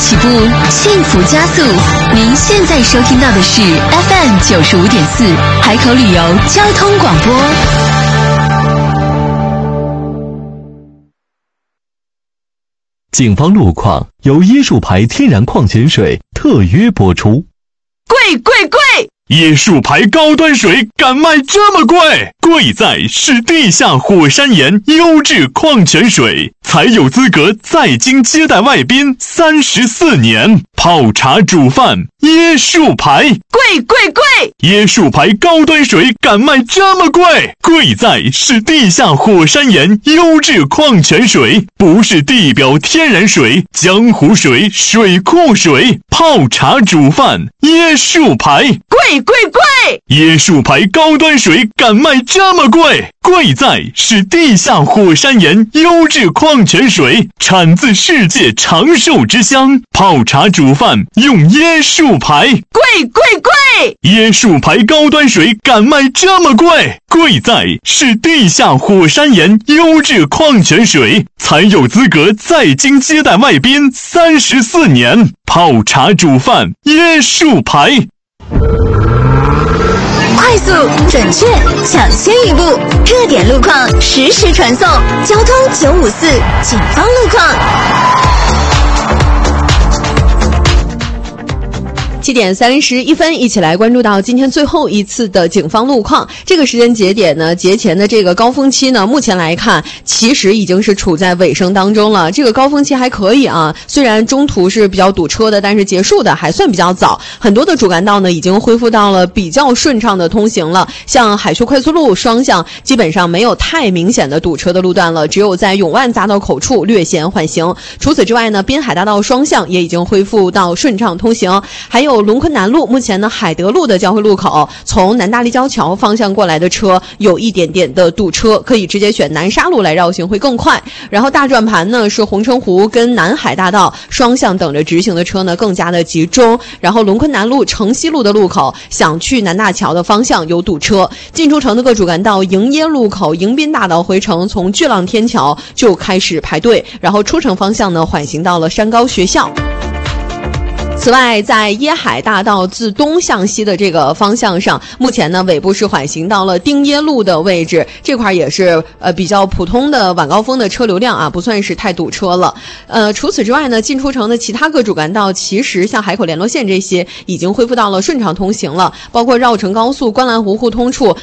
起步，幸福加速。您现在收听到的是 FM 95.4海口旅游交通广播。 警方路况由椰树牌天然矿泉水特约播出。 贵贵贵！ 椰树牌高端水敢卖这么贵？贵在是地下火山岩优质矿泉水，才有资格在京接待外宾34年。泡茶煮饭，椰树牌， 贵贵贵！ 椰树牌高端水敢卖这么贵？贵在是地下火山岩优质矿泉水，不是地表天然水、江湖水、水库水。泡茶煮饭，椰树牌， 贵贵贵！ 椰树牌高端水敢卖这么贵？贵在是地下火山岩优质矿泉水，产自世界长寿之乡。泡茶煮饭用椰树牌， 贵贵贵！ 椰树牌高端水敢卖这么贵？贵在是地下火山岩优质矿泉水，才有资格在京接待外宾34年。泡茶煮饭，椰树牌。 快速、准确、抢先一步，热点路况实时传送，交通954警方路况。 7点31分，一起来关注到今天最后一次的警方路况。这个时间节点呢，节前的这个高峰期呢，目前来看其实已经是处在尾声当中了。这个高峰期还可以啊，虽然中途是比较堵车的，但是结束的还算比较早。很多的主干道呢，已经恢复到了比较顺畅的通行了。像海区快速路双向基本上没有太明显的堵车的路段了，只有在永万匝道口处略显缓行。除此之外呢，滨海大道双向也已经恢复到顺畅通行。还有龙昆南路，目前呢海德路的交汇路口，从南大立交桥方向过来的车有一点点的堵车，可以直接选南沙路来绕行会更快。然后大转盘呢是红橙湖跟南海大道双向等着直行的车呢更加的集中。然后龙昆南路城西路的路口，想去南大桥的方向有堵车。进出城的各主干道迎耶路口、迎宾大道回城，从巨浪天桥就开始排队，然后出城方向呢缓行到了山高学校。此外，在椰海大道自东向西的这个方向上，目前呢尾部是缓行到了丁耶路的位置，这块也是比较普通的晚高峰的车流量啊，不算是太堵车了。除此之外呢，进出城的其他各主干道，其实像海口联络线这些已经恢复到了顺畅通行了，包括绕城高速观澜湖互通处